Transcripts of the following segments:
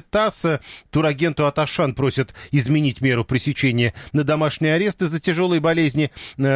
ТАСС. Турагенту Аташан просят изменить меру пресечения на домашний арест из-за тяжелой болезни.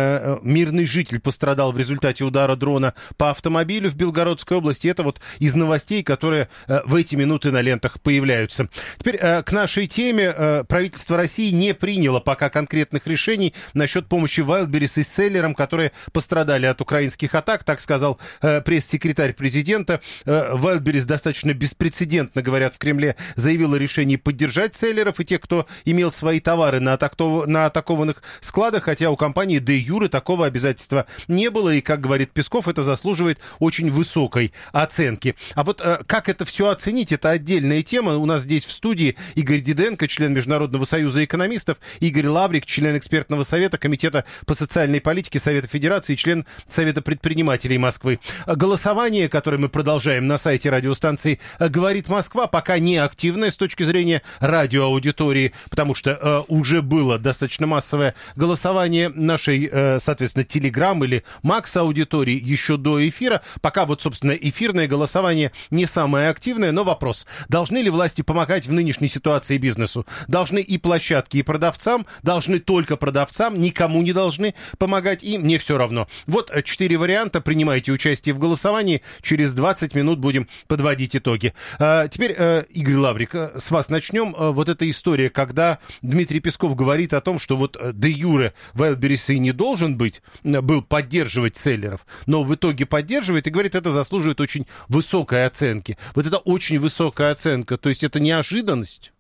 Мирный житель пострадал в результате удара дрона по автомобилю в Белгородской области. Это вот из новостей, которые в эти минуты на лентах появляются. Теперь к нашей теме. Правительство России не приняло пока конкретных решений насчет помощи Wildberries и селлерам, которые пострадали от украинских атак, так сказал пресс-секретарь президента. Wildberries достаточно беспрецедентно, говорят в Кремле, заявил о решении поддержать селлеров и тех, кто имел свои товары на атакованных складах, хотя у компании де юре такого обязательства не было, и, как говорит Песков, это заслуживает очень высокой оценки. А вот как это все оценить, это отдельная тема. У нас здесь в студии Игорь Диденко, член Международного союза экономистов, Игорь Лаврик, член экспертного совета Комитета по социальной политике Совета Федерации, член Совета предпринимателей Москвы. Голосование, которое мы продолжаем на сайте радиостанции «Говорит Москва», пока не активное с точки зрения радиоаудитории, потому что уже было достаточно массовое голосование нашей, соответственно, Телеграм или Макс-аудитории еще до эфира. Пока вот, собственно, эфирное голосование не самое активное, но вопрос: должны ли власти помогать в нынешней ситуации бизнесу? Должны и площадки, и продавцам, должны только продавцам, никому не должны помогать, и мне все равно. Вот 4 варианта, принимайте участие в голосовании, через 20 минут будем подводить итоги. Теперь, Игорь Лаврик, с вас начнем. Вот эта история, когда Дмитрий Песков говорит о том, что вот де юре Wildberries и не должен был поддерживать селлеров, но в итоге поддерживает и говорит, это заслуживает очень высокой оценки. Вот это очень высокая оценка, то есть это неожиданность?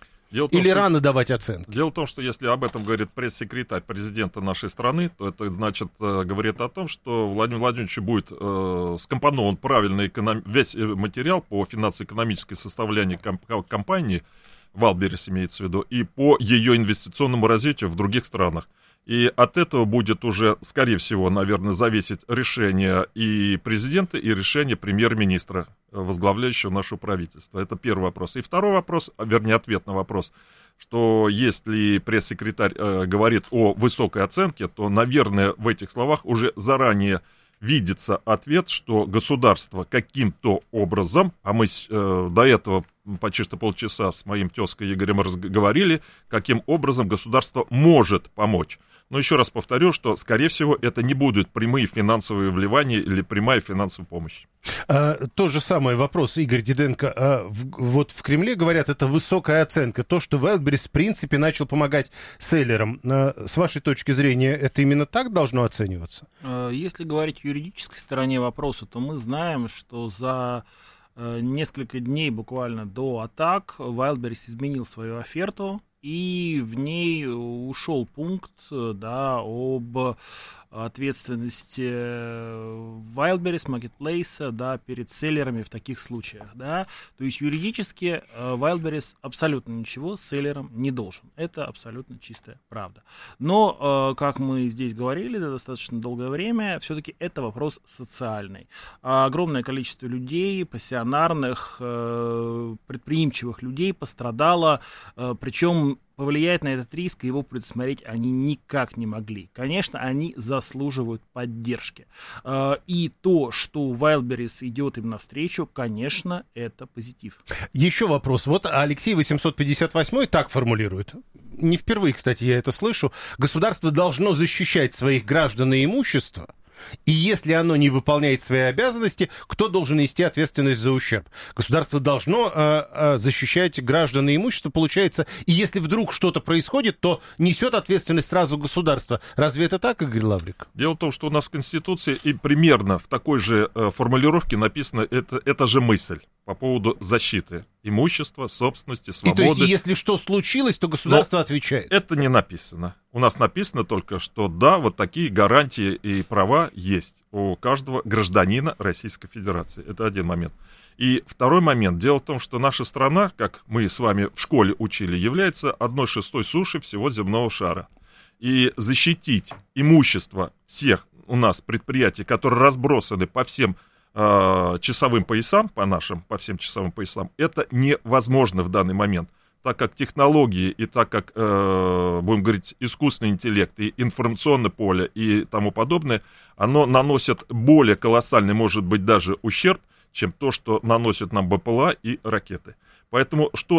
Или рано давать оценки? Дело в том, что если об этом говорит пресс-секретарь президента нашей страны, то это, значит, говорит о том, что Владимир Владимирович будет скомпонован правильный весь материал по финансово-экономической составлению компании, Wildberries имеется в виду, и по ее инвестиционному развитию в других странах. И от этого будет уже, скорее всего, наверное, зависеть решение и президента, и решение премьер-министра, возглавляющего наше правительство. Это первый вопрос. И второй вопрос, вернее, ответ на вопрос, что если пресс-секретарь говорит о высокой оценке, то, наверное, в этих словах уже заранее видится ответ, что государство каким-то образом, а мы до этого почти что полчаса с моим тезкой Игорем разговаривали, каким образом государство может помочь. Но еще раз повторю, что, скорее всего, это не будут прямые финансовые вливания или прямая финансовая помощь. Тот же самый вопрос, Игорь Диденко. Вот в Кремле говорят, это высокая оценка. То, что Wildberries в принципе начал помогать селлерам. С вашей точки зрения, это именно так должно оцениваться? Если говорить о юридической стороне вопроса, то мы знаем, что за несколько дней буквально до атак Wildberries изменил свою оферту, и в ней ушел пункт, да, об ответственности Wildberries, Marketplace, да, перед селлерами в таких случаях, да, то есть юридически Wildberries абсолютно ничего селлерам не должен, это абсолютно чистая правда. Но, как мы здесь говорили достаточно долгое время, все-таки это вопрос социальный. Огромное количество людей, пассионарных, предприимчивых людей пострадало, причем повлиять на этот риск и его предусмотреть они никак не могли. Конечно, они заслуживают поддержки. И то, что Wildberries идет им навстречу, конечно, это позитив. Еще вопрос. Вот Алексей 858 так формулирует. Не впервые, кстати, я это слышу. Государство должно защищать своих граждан и имущество. И если оно не выполняет свои обязанности, кто должен нести ответственность за ущерб? Государство должно защищать граждан и имущество, получается. И если вдруг что-то происходит, то несет ответственность сразу государство. Разве это так, Игорь Лаврик? Дело в том, что у нас в Конституции и примерно в такой же формулировке написана эта же мысль по поводу защиты имущества, собственности, свободы. И то есть, если что случилось, то государство отвечает? Это не написано. У нас написано только, что да, вот такие гарантии и права есть у каждого гражданина Российской Федерации. Это один момент. И второй момент. Дело в том, что наша страна, как мы с вами в школе учили, является 1/6 суши всего земного шара. И защитить имущество всех у нас предприятий, которые разбросаны по всем часовым поясам, по всем часовым поясам, это невозможно в данный момент, так как технологии и так как, будем говорить, искусственный интеллект и информационное поле и тому подобное, оно наносит более колоссальный, может быть, даже ущерб, чем то, что наносят нам БПЛА и ракеты. Поэтому что